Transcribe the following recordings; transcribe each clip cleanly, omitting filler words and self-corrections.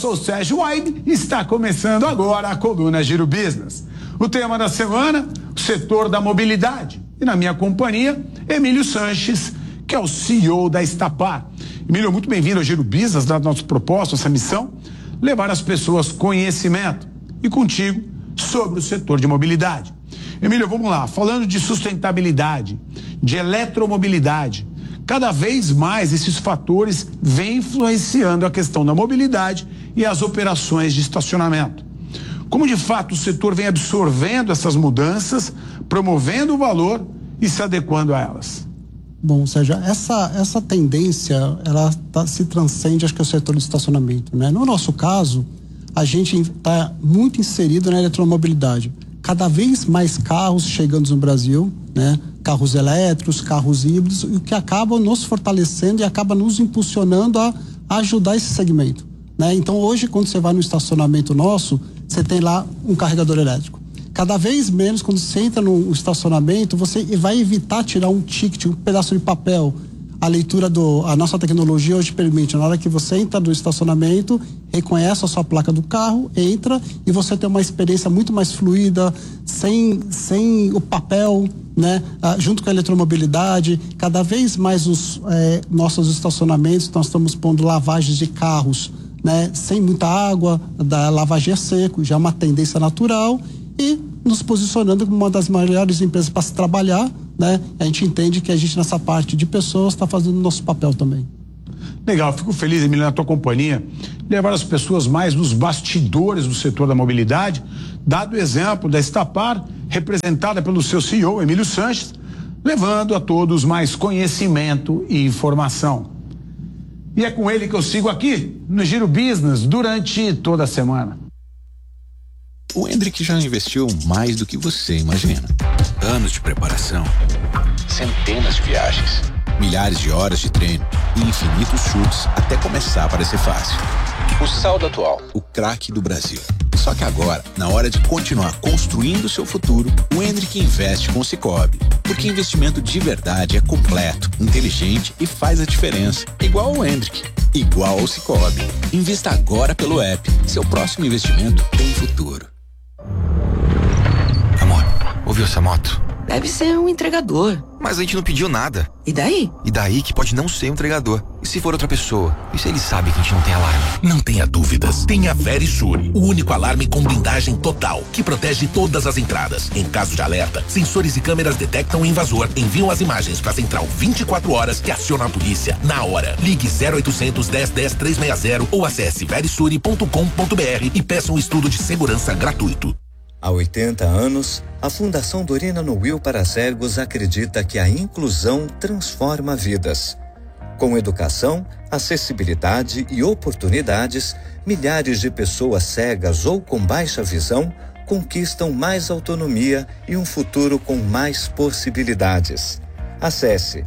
sou o Sérgio Waib e está começando agora a coluna Giro Business. O tema da semana, o setor da mobilidade. E na minha companhia, Emílio Sanches, que é o CEO da Estapar. Emílio, muito bem-vindo ao Giro Business, dado nosso propósito, essa missão, levar às pessoas conhecimento e contigo sobre o setor de mobilidade. Emílio, vamos lá, falando de sustentabilidade, de eletromobilidade, cada vez mais esses fatores vêm influenciando a questão da mobilidade e as operações de estacionamento. Como de fato o setor vem absorvendo essas mudanças, promovendo o valor e se adequando a elas? Bom, Sérgio, essa tendência, ela se transcende, acho que, o setor de estacionamento, né? No nosso caso, a gente está muito inserido na eletromobilidade. Cada vez mais carros chegando no Brasil, né? Carros elétricos, carros híbridos, o que acaba nos fortalecendo e acaba nos impulsionando a ajudar esse segmento, né? Então, hoje, quando você vai no estacionamento nosso, você tem lá um carregador elétrico. Cada vez menos, quando você entra no estacionamento, você vai evitar tirar um ticket, um pedaço de papel. A nossa tecnologia hoje permite, na hora que você entra no estacionamento, reconhece a sua placa do carro, entra e você tem uma experiência muito mais fluida, sem o papel, né? Junto com a eletromobilidade, cada vez mais os nossos estacionamentos, nós estamos pondo lavagens de carros, né? Sem muita água, da lavagem a seco, já é uma tendência natural, e nos posicionando como uma das maiores empresas para se trabalhar, né? A gente entende que a gente, nessa parte de pessoas, está fazendo o nosso papel também. Legal, fico feliz, Emílio, na tua companhia, levar as pessoas mais nos bastidores do setor da mobilidade, dado o exemplo da Estapar, representada pelo seu CEO, Emílio Sanches, levando a todos mais conhecimento e informação. E é com ele que eu sigo aqui, no Giro Business, durante toda a semana. O Hendrick já investiu mais do que você imagina. Anos de preparação, centenas de viagens, milhares de horas de treino e infinitos chutes até começar a parecer fácil. O saldo atual, o craque do Brasil. Só que agora, na hora de continuar construindo o seu futuro, o Hendrick investe com o Sicoob. Porque investimento de verdade é completo, inteligente e faz a diferença. Igual ao Hendrick, igual ao Sicoob. Invista agora pelo app. Seu próximo investimento tem futuro. Amor, ouviu essa moto? Deve ser um entregador. Mas a gente não pediu nada. E daí? E daí que pode não ser um entregador. E se for outra pessoa? E se ele sabe que a gente não tem alarme? Não tenha dúvidas. Tenha a Verisure, o único alarme com blindagem total, que protege todas as entradas. Em caso de alerta, sensores e câmeras detectam o invasor, enviam as imagens para a central 24 horas e acionam a polícia na hora. Ligue 0800 10 10 360 ou acesse verisure.com.br e peça um estudo de segurança gratuito. Há 80 anos, a Fundação Dorina Noil para Cegos acredita que a inclusão transforma vidas. Com educação, acessibilidade e oportunidades, milhares de pessoas cegas ou com baixa visão conquistam mais autonomia e um futuro com mais possibilidades. Acesse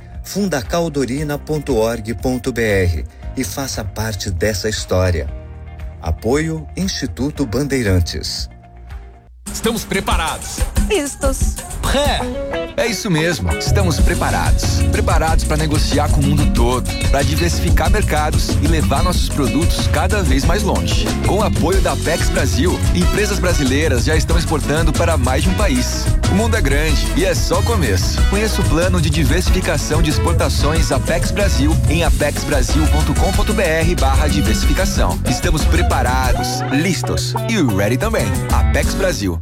fundacaldorina.org.br e faça parte dessa história. Apoio Instituto Bandeirantes. Estamos preparados. Listos. É isso mesmo, estamos preparados. Preparados para negociar com o mundo todo, para diversificar mercados e levar nossos produtos cada vez mais longe. Com o apoio da Apex Brasil, empresas brasileiras já estão exportando para mais de um país. O mundo é grande e é só o começo. Conheça o plano de diversificação de exportações Apex Brasil em apexbrasil.com.br/diversificação. Estamos preparados, listos e ready também. Apex Brasil.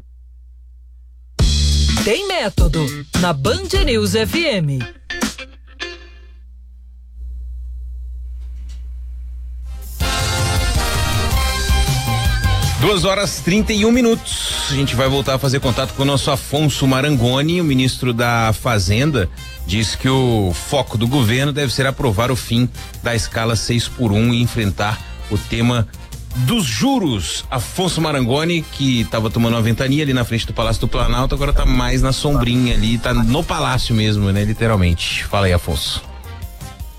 Tem método na Band News FM. Duas horas 31 minutos. A gente vai voltar a fazer contato com o nosso Afonso Marangoni, o ministro da Fazenda. Diz que o foco do governo deve ser aprovar o fim da escala 6x1 e enfrentar o tema dos juros. Afonso Marangoni, que estava tomando uma ventania ali na frente do Palácio do Planalto, agora tá mais na sombrinha ali, tá no palácio mesmo, né, literalmente. Fala aí, Afonso.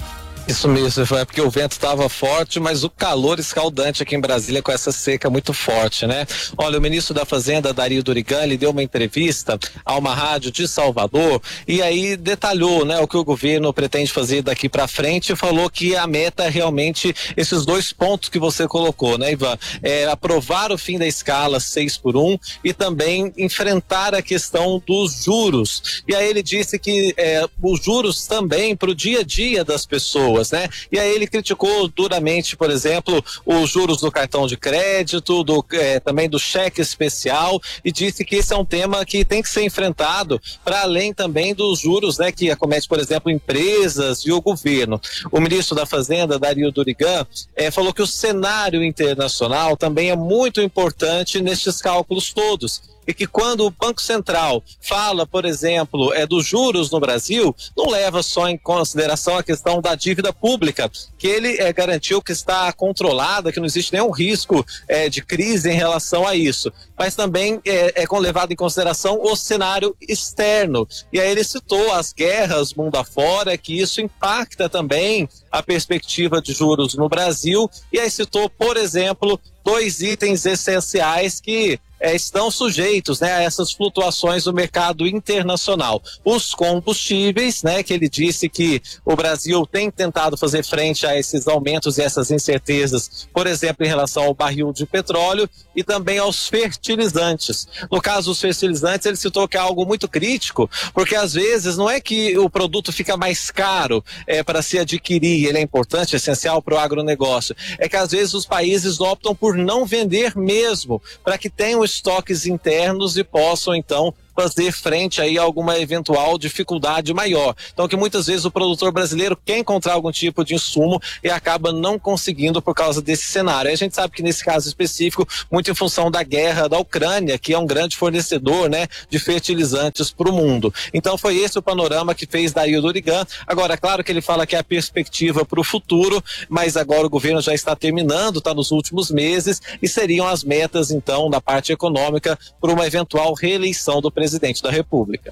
Isso mesmo, é porque o vento estava forte, mas o calor escaldante aqui em Brasília com essa seca muito forte, né? Olha, o ministro da Fazenda, Dario Durigan, ele deu uma entrevista a uma rádio de Salvador e aí detalhou, né, o que o governo pretende fazer daqui para frente e falou que a meta é realmente esses 2 pontos que você colocou, né, Ivan? Aprovar o fim da escala 6x1 e também enfrentar a questão dos juros. E aí ele disse que os juros também para o dia a dia das pessoas, né? E aí ele criticou duramente, por exemplo, os juros do cartão de crédito, também do cheque especial, e disse que esse é um tema que tem que ser enfrentado para além também dos juros, né, que acomete, por exemplo, empresas e o governo. O ministro da Fazenda, Dario Durigan, falou que o cenário internacional também é muito importante nestes cálculos todos. E que quando o Banco Central fala, por exemplo, dos juros no Brasil, não leva só em consideração a questão da dívida pública, que ele garantiu que está controlada, que não existe nenhum risco de crise em relação a isso, mas também levado em consideração o cenário externo. E aí ele citou as guerras mundo afora, que isso impacta também a perspectiva de juros no Brasil, e aí citou, por exemplo, 2 itens essenciais que estão sujeitos, né, a essas flutuações do mercado internacional. Os combustíveis, né, que ele disse que o Brasil tem tentado fazer frente a esses aumentos e essas incertezas, por exemplo, em relação ao barril de petróleo e também aos fertilizantes. No caso dos fertilizantes, ele citou que é algo muito crítico, porque às vezes não é que o produto fica mais caro para se adquirir, ele é importante, essencial para o agronegócio, é que às vezes os países optam por não vender mesmo, para que tenham estoques internos e possam então fazer frente aí a alguma eventual dificuldade maior. Então que muitas vezes o produtor brasileiro quer encontrar algum tipo de insumo e acaba não conseguindo por causa desse cenário. E a gente sabe que nesse caso específico, muito em função da guerra da Ucrânia, que é um grande fornecedor, né, de fertilizantes para o mundo. Então foi esse o panorama que fez Dario Durigan. Agora, claro que ele fala que é a perspectiva para o futuro, mas agora o governo já está terminando, está nos últimos meses, e seriam as metas então da parte econômica para uma eventual reeleição do presidente da República.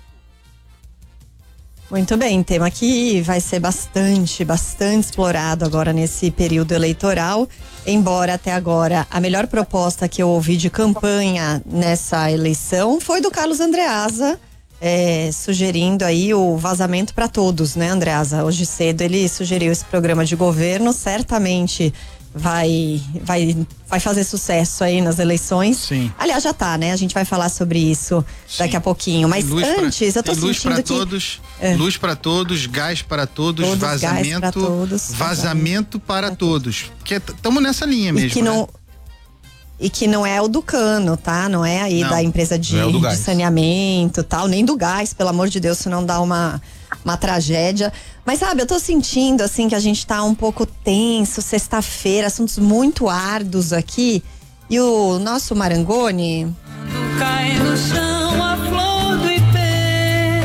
Muito bem, tema que vai ser bastante explorado agora nesse período eleitoral, embora até agora a melhor proposta que eu ouvi de campanha nessa eleição foi do Carlos Andreasa, sugerindo aí o vazamento para todos, né, Andreasa? Hoje cedo ele sugeriu esse programa de governo, certamente vai fazer sucesso aí nas eleições. Sim. Aliás, já tá, né? A gente vai falar sobre isso daqui a pouquinho. Mas antes, eu tô sentindo que... Luz para todos, gás para todos, vazamento para todos. Porque estamos nessa linha mesmo, E que não é o do cano, tá? Não é aí da empresa de saneamento e tal, nem do gás, pelo amor de Deus, senão dá uma tragédia. Mas sabe, eu tô sentindo assim que a gente tá um pouco tenso, sexta-feira, assuntos muito árduos aqui. E o nosso Marangoni... Cai no chão a flor do ipê.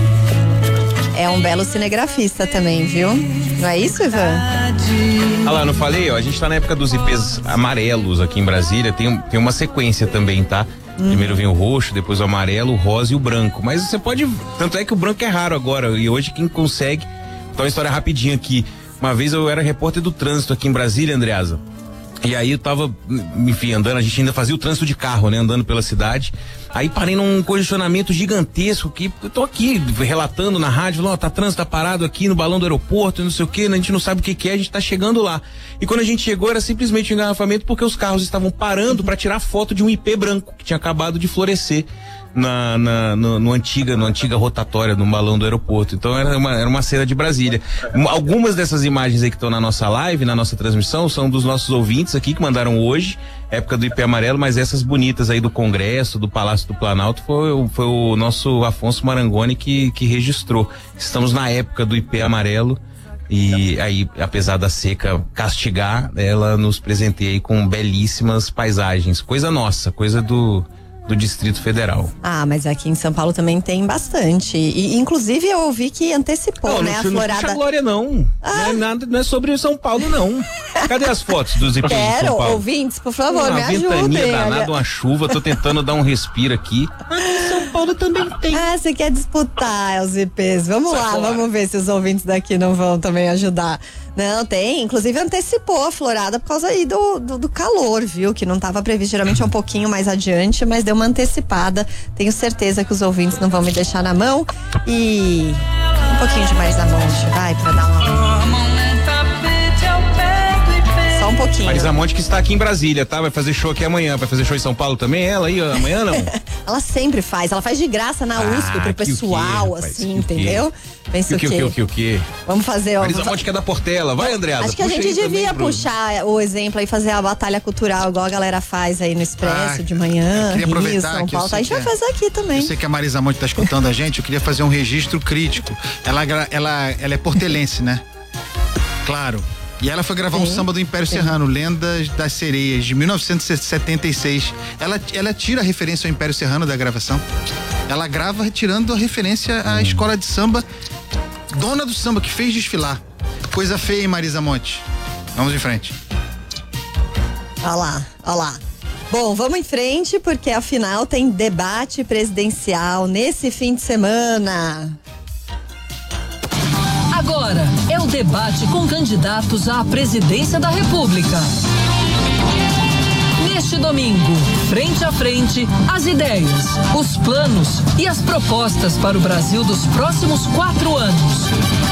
É um belo cinegrafista também, viu? Não é isso, Ivan? Ah lá, não falei? Ó, a gente tá na época dos ipês amarelos aqui em Brasília, tem uma sequência também, tá? Primeiro vem o roxo, depois o amarelo, o rosa e o branco. Mas você pode... Tanto é que o branco é raro agora. E hoje quem consegue... Então, uma história rapidinha aqui. Uma vez eu era repórter do trânsito aqui em Brasília, Andreasa. E aí eu tava, enfim, andando, a gente ainda fazia o trânsito de carro, né? Andando pela cidade. Aí parei num congestionamento gigantesco que eu tô aqui relatando na rádio, ó, tá trânsito, tá parado aqui no balão do aeroporto, não sei o que, a gente não sabe o que é, a gente tá chegando lá. E quando a gente chegou era simplesmente um engarrafamento porque os carros estavam parando para tirar foto de um IP branco que tinha acabado de florescer no antiga rotatória no balão do aeroporto. Então era uma cena de Brasília. Algumas dessas imagens aí que estão na nossa live, na nossa transmissão, são dos nossos ouvintes aqui que mandaram hoje, época do IP amarelo, mas essas bonitas aí do Congresso, do Palácio do Planalto, foi o nosso Afonso Marangoni que registrou. Estamos na época do IP amarelo. E aí, apesar da seca castigar, ela nos presenteia aí com belíssimas paisagens. Coisa nossa, coisa do Distrito Federal. Ah, mas aqui em São Paulo também tem bastante. E inclusive eu ouvi que antecipou, né? A florada. Não puxa Glória, não. Não é sobre São Paulo, não. Cadê as fotos dos IPs de São Paulo? Ouvintes, por favor, me ajudem. Uma ventania danada, uma chuva, tô tentando dar um respiro aqui. São Paulo também tem. Ah, você quer disputar os IPs. Vamos lá, vamos ver se os ouvintes daqui não vão também ajudar. Não, tem. Inclusive antecipou a florada por causa aí do calor, viu? Que não estava previsto. Geralmente é um pouquinho mais adiante, mas deu uma antecipada. Tenho certeza que os ouvintes não vão me deixar na mão. E um pouquinho de Marisa Monte, vai, pra dar uma... Só um pouquinho. Marisa Monte que está aqui em Brasília, tá? Vai fazer show aqui amanhã. Vai fazer show em São Paulo também? Ela aí amanhã não? Ela sempre faz. Ela faz de graça na USP pro pessoal, assim, entendeu? Pensa o quê? Vamos fazer, ó. Marisa Monte que é da Portela. Vai, Andreasa. Acho que a gente devia puxar o exemplo aí, fazer a batalha cultural, igual a galera faz aí no Expresso de manhã, Rio, São Paulo. A gente vai fazer aqui também. Eu sei que a Marisa Monte tá escutando a gente, eu queria fazer um registro crítico. Ela é portelense, né? Claro. E ela foi gravar um samba do Império Serrano, Lendas das Sereias, de 1976. Ela tira a referência ao Império Serrano da gravação. Ela grava retirando a referência à escola de samba, dona do samba, que fez desfilar. Coisa feia, hein, Marisa Monte? Vamos em frente. Olha lá. Bom, vamos em frente, porque afinal tem debate presidencial nesse fim de semana. Agora é o debate com candidatos à presidência da República. Neste domingo, frente a frente, as ideias, os planos e as propostas para o Brasil dos próximos 4 anos.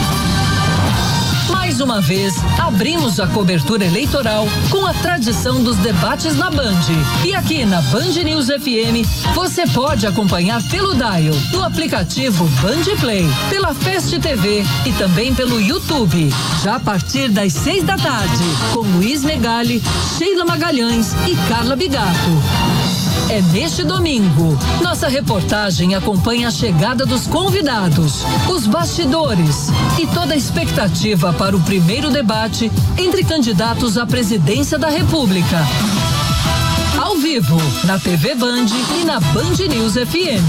Mais uma vez, abrimos a cobertura eleitoral com a tradição dos debates na Band. E aqui na Band News FM, você pode acompanhar pelo dial, no aplicativo Band Play, pela Fast TV e também pelo YouTube. Já a partir das 6 da tarde, com Luiz Megali, Sheila Magalhães e Carla Bigato. É neste domingo. Nossa reportagem acompanha a chegada dos convidados, os bastidores e toda a expectativa para o primeiro debate entre candidatos à presidência da República. Ao vivo, na TV Band e na Band News FM.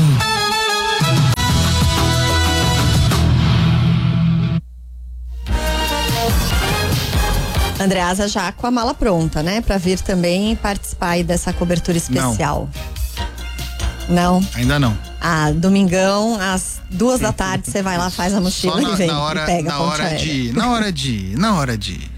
Andreasa já com a mala pronta, né? Pra vir também participar aí dessa cobertura especial. Não? Ainda não. Ah, domingão, às 2 da tarde, você vai lá, faz a mochila e vem. E pega a ponte aérea. Na hora de ir.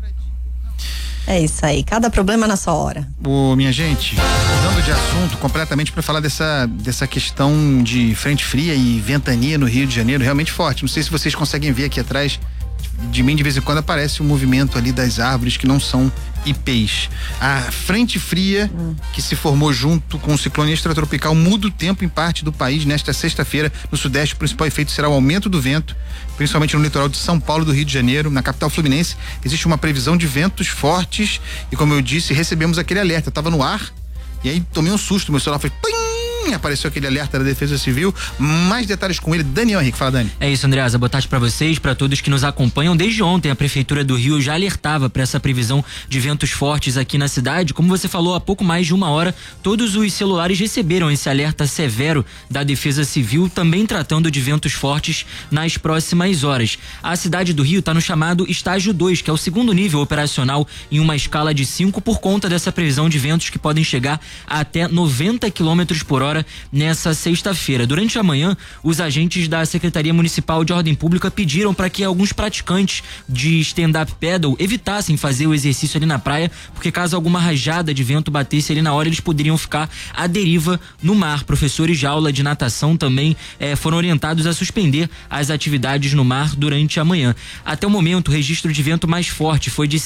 É isso aí, cada problema na sua hora. Minha gente, mudando de assunto completamente para falar dessa questão de frente fria e ventania no Rio de Janeiro, realmente forte. Não sei se vocês conseguem ver aqui atrás de mim, de vez em quando aparece um movimento ali das árvores que não são IPs. A frente fria que se formou junto com o ciclone extratropical muda o tempo em parte do país. Nesta sexta-feira, no Sudeste, o principal efeito será o aumento do vento, principalmente no litoral de São Paulo e do Rio de Janeiro. Na capital fluminense, existe uma previsão de ventos fortes e, como eu disse, recebemos aquele alerta. Eu tava no ar e aí tomei um susto, meu celular foi pim! Apareceu aquele alerta da Defesa Civil. Mais detalhes com ele, Daniel Henrique. Fala, Dani. É isso, Andreasa. Boa tarde pra vocês, pra todos que nos acompanham. Desde ontem, a Prefeitura do Rio já alertava para essa previsão de ventos fortes aqui na cidade. Como você falou, há pouco mais de 1 hora, todos os celulares receberam esse alerta severo da Defesa Civil, também tratando de ventos fortes nas próximas horas. A cidade do Rio está no chamado estágio 2, que é o segundo nível operacional em uma escala de 5, por conta dessa previsão de ventos que podem chegar a até 90 km por hora nessa sexta-feira. Durante a manhã, os agentes da Secretaria Municipal de Ordem Pública pediram para que alguns praticantes de stand-up paddle evitassem fazer o exercício ali na praia, porque caso alguma rajada de vento batesse ali na hora, eles poderiam ficar à deriva no mar. Professores de aula de natação também foram orientados a suspender as atividades no mar durante a manhã. Até o momento, o registro de vento mais forte foi de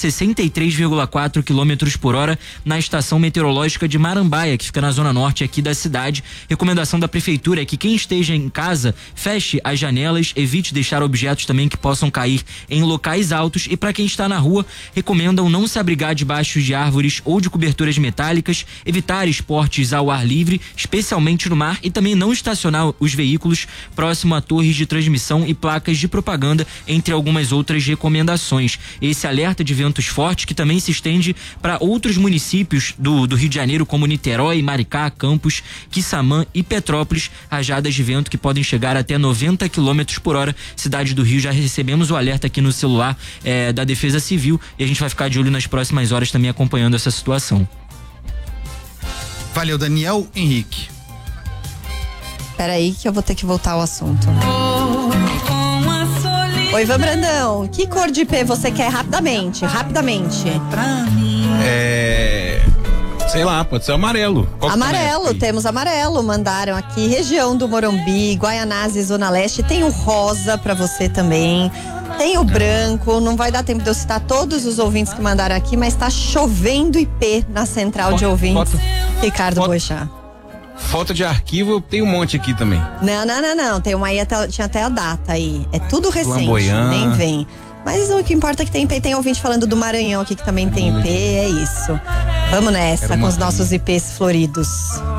63,4 km por hora na estação meteorológica de Marambaia, que fica na zona norte aqui da cidade. Recomendação da prefeitura é que quem esteja em casa feche as janelas, evite deixar objetos também que possam cair em locais altos, e para quem está na rua, recomendam não se abrigar debaixo de árvores ou de coberturas metálicas, evitar esportes ao ar livre, especialmente no mar, e também não estacionar os veículos próximo a torres de transmissão e placas de propaganda, entre algumas outras recomendações. Esse alerta de ventos fortes que também se estende para outros municípios do Rio de Janeiro, como Niterói, Maricá, Campos, Quissamã e Petrópolis, rajadas de vento que podem chegar até 90 km por hora. Cidade do Rio, já recebemos o alerta aqui no celular da Defesa Civil, e a gente vai ficar de olho nas próximas horas também acompanhando essa situação. Valeu, Daniel Henrique. Peraí que eu vou ter que voltar ao assunto. Oi, Ivan Brandão, que cor de IP você quer rapidamente? Sei lá, pode ser amarelo. Amarelo, temos amarelo, mandaram aqui, região do Morumbi, Guaianazes, Zona Leste, tem o rosa pra você também, tem o branco, não vai dar tempo de eu citar todos os ouvintes que mandaram aqui, mas tá chovendo IP na central de ouvintes, Ricardo Boechat. Foto de arquivo, eu tenho um monte aqui também. Não, tem uma aí, tinha até a data aí, é tudo recente, nem vem. Mas o que importa é que tem IP, tem ouvinte falando do Maranhão aqui que também tem IP, é isso. Vamos nessa com os nossos IPs floridos.